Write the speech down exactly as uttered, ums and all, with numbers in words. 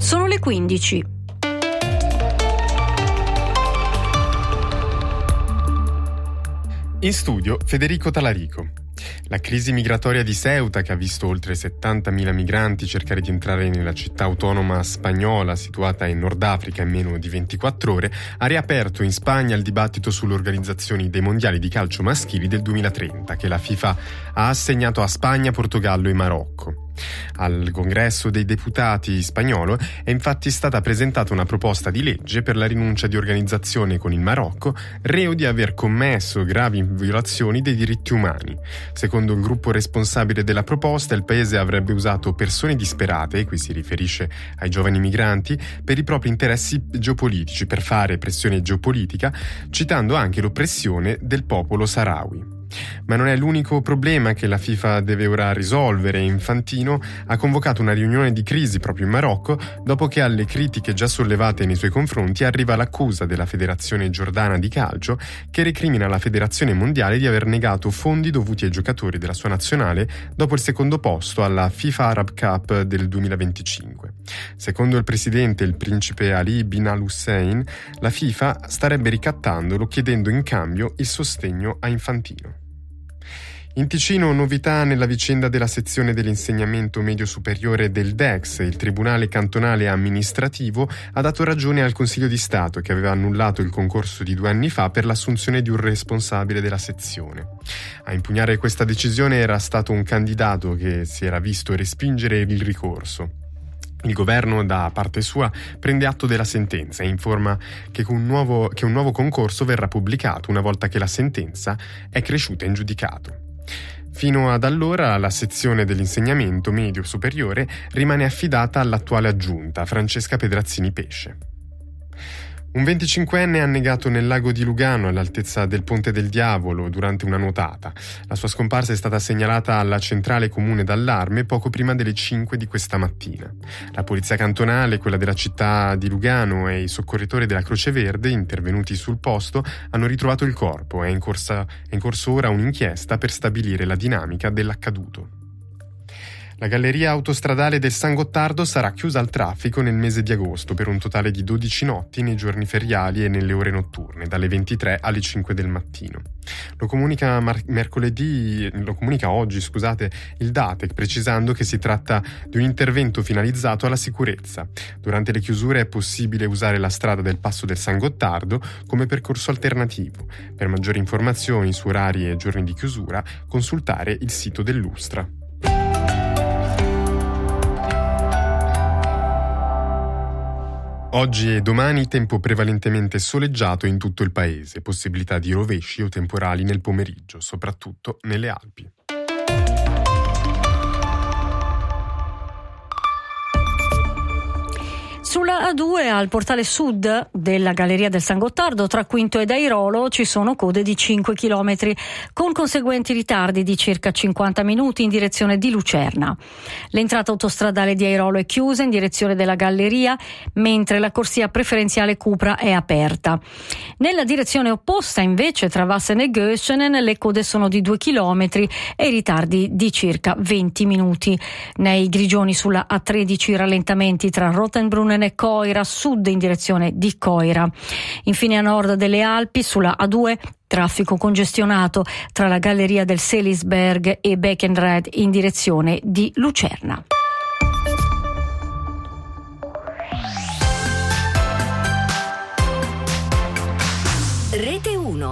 Sono le quindici. In studio Federico Talarico. La crisi migratoria di Ceuta, che ha visto oltre settantamila migranti cercare di entrare nella città autonoma spagnola situata in Nord Africa in meno di ventiquattro ore, ha riaperto in Spagna il dibattito sulle organizzazioni dei mondiali di calcio maschili del duemilatrenta, che la FIFA ha assegnato a Spagna, Portogallo e Marocco. Al Congresso dei Deputati spagnolo è infatti stata presentata una proposta di legge per la rinuncia di organizzazione con il Marocco, reo di aver commesso gravi violazioni dei diritti umani. Secondo il gruppo responsabile della proposta, il paese avrebbe usato persone disperate, qui si riferisce ai giovani migranti, per i propri interessi geopolitici, per fare pressione geopolitica, citando anche l'oppressione del popolo saharawi. Ma non è l'unico problema che la FIFA deve ora risolvere. Infantino ha convocato una riunione di crisi proprio in Marocco dopo che alle critiche già sollevate nei suoi confronti arriva l'accusa della Federazione Giordana di Calcio, che recrimina la Federazione Mondiale di aver negato fondi dovuti ai giocatori della sua nazionale dopo il secondo posto alla FIFA Arab Cup del duemilaventicinque. Secondo il presidente, il principe Ali bin al-Hussein, la FIFA starebbe ricattandolo chiedendo in cambio il sostegno a Infantino. In Ticino, novità nella vicenda della sezione dell'insegnamento medio superiore del D E X. Il Tribunale Cantonale Amministrativo ha dato ragione al Consiglio di Stato, che aveva annullato il concorso di due anni fa per l'assunzione di un responsabile della sezione. A impugnare questa decisione era stato un candidato che si era visto respingere il ricorso. Il governo, da parte sua, prende atto della sentenza e informa che un nuovo, che un nuovo concorso verrà pubblicato una volta che la sentenza è cresciuta in giudicato. Fino ad allora la sezione dell'insegnamento medio superiore rimane affidata all'attuale aggiunta, Francesca Pedrazzini Pesce. Un venticinquenne ha annegato nel lago di Lugano all'altezza del Ponte del Diavolo durante una nuotata. La sua scomparsa è stata segnalata alla centrale comune d'allarme poco prima delle cinque di questa mattina. La polizia cantonale, quella della città di Lugano e i soccorritori della Croce Verde, intervenuti sul posto, hanno ritrovato il corpo. È in, corsa, è in corso ora un'inchiesta per stabilire la dinamica dell'accaduto. La galleria autostradale del San Gottardo sarà chiusa al traffico nel mese di agosto per un totale di dodici notti nei giorni feriali e nelle ore notturne, dalle ventitré alle cinque del mattino. Lo comunica mar- mercoledì, lo comunica oggi, scusate, il D A T E C, precisando che si tratta di un intervento finalizzato alla sicurezza. Durante le chiusure è possibile usare la strada del Passo del San Gottardo come percorso alternativo. Per maggiori informazioni su orari e giorni di chiusura, consultare il sito dell'Ustra. Oggi e domani tempo prevalentemente soleggiato in tutto il paese, possibilità di rovesci o temporali nel pomeriggio, soprattutto nelle Alpi. Sulla A due al portale sud della Galleria del San Gottardo tra Quinto ed Airolo ci sono code di cinque chilometri con conseguenti ritardi di circa cinquanta minuti in direzione di Lucerna. L'entrata autostradale di Airolo è chiusa in direzione della Galleria, mentre la corsia preferenziale Cupra è aperta. Nella direzione opposta invece tra Vassen e Göschenen le code sono di due chilometri e i ritardi di circa venti minuti. Nei Grigioni sulla A tredici rallentamenti tra Rottenbrunnen e Coira, sud in direzione di Coira. Infine a nord delle Alpi sulla A due traffico congestionato tra la Galleria del Selisberg e Beckenried in direzione di Lucerna. Rete